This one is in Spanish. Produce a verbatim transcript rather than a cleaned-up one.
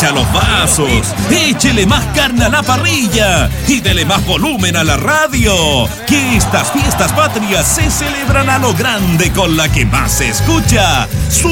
a los vasos, échele más carne a la parrilla y dele más volumen a la radio, que estas fiestas patrias se celebran a lo grande con la que más se escucha.